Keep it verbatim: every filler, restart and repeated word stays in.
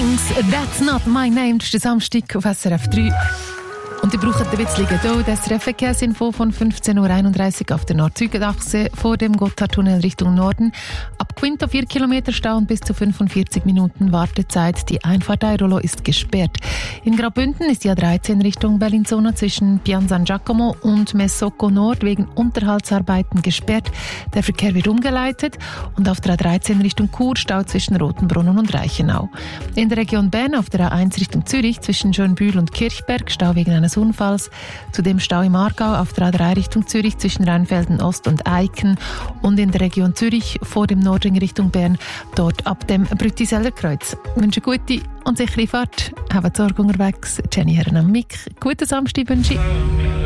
Wings, That's Not My Name, das ist der Samstag auf S R F drei. Und ihr braucht ein bisschen Geduld. Das S R F-Verkehrsinfo von fünfzehn Uhr einunddreißig auf der Nord-Süd-Achse vor dem Gotthardtunnel Richtung Norden. Ab Quinto vier Kilometer Stau und bis zu fünfundvierzig Minuten Wartezeit. Die Einfahrt Airolo ist gesperrt. In Graubünden ist die A dreizehn Richtung Bellinzona zwischen Pian San Giacomo und Messocco Nord wegen Unterhaltsarbeiten gesperrt. Der Verkehr wird umgeleitet. Und auf der A dreizehn Richtung Chur Stau zwischen Rotenbrunnen und Reichenau. In der Region Bern auf der A eins Richtung Zürich zwischen Schönbühl und Kirchberg Stau wegen eines Unfalls. Zudem Stau im Aargau auf der A drei Richtung Zürich zwischen Rheinfelden Ost und Eiken und in der Region Zürich vor dem Nordring Richtung Bern, dort ab dem Brüttiseller Kreuz. Ich wünsche gute und sichere Fahrt. Habt Sorge unterwegs. Jenny Herren am Mic. Guten Samstag wünsche ich.